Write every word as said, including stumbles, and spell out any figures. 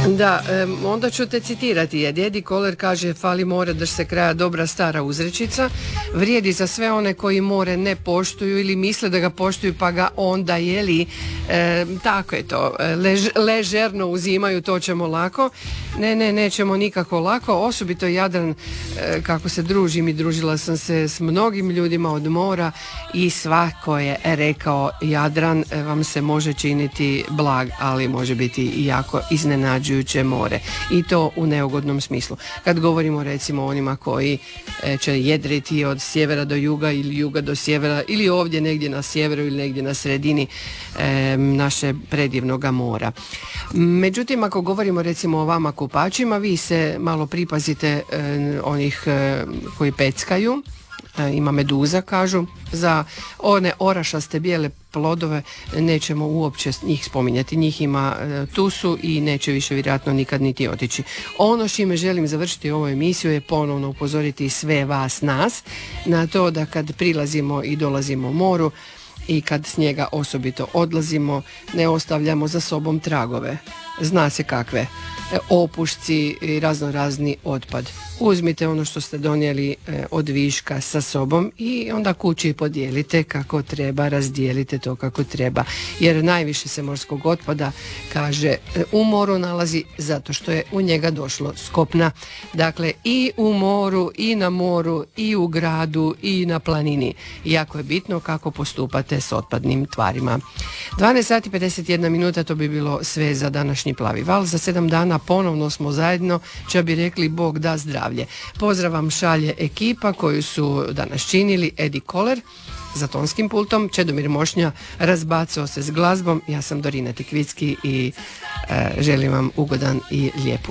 Da, em, onda ću te citirati, jer Eddie Koller kaže: fali more da se kraja dobra stara uzrečica, vrijedi za sve one koji more ne poštuju ili misle da ga poštuju pa ga onda jeli, e, tako je to, lež, ležerno uzimaju, to ćemo lako. Ne, ne, nećemo nikako lako, osobito Jadran, e, kako se družim i družila sam se s mnogim ljudima od mora i svako je rekao Jadran e, vam se može činiti blag, ali može biti i jako iznenađujuće more, i to u neugodnom smislu. Kad govorimo recimo o onima koji e, će jedriti od sjevera do juga ili juga do sjevera ili ovdje negdje na sjeveru ili negdje na sredini e, naše predivnoga mora. Međutim, ako govorimo recimo o vama kupačima, vi se malo pripazite e, onih e, koji peckaju. Ima meduza, kažu. Za one orašaste bijele plodove nećemo uopće njih spominjati. Njih ima, tu su i neće više vjerojatno nikad niti otići. Ono s čime želim završiti ovu emisiju je ponovno upozoriti sve vas nas na to da kad prilazimo i dolazimo moru i kad s njega osobito odlazimo, ne ostavljamo za sobom tragove. Zna se kakve. Opušci i razno razni otpad. Uzmite ono što ste donijeli e, od viška sa sobom i onda kući podijelite kako treba, razdijelite to kako treba, jer najviše se morskog otpada, kaže, u moru nalazi zato što je u njega došlo s kopna. Dakle, i u moru, i na moru, i u gradu, i na planini. Jako je bitno kako postupate s otpadnim tvarima. dvanaest sati pedeset jedna minuta, to bi bilo sve za današnji Plavi val. Za sedam dana ponovno smo zajedno, će bi rekli Bog da zdravlje. Pozdrav vam šalje ekipa koju su danas činili Eddie Koller za tonskim pultom, Čedomir Mošnja razbacao se s glazbom, ja sam Dorina Tikvicki i e, želim vam ugodan i lijep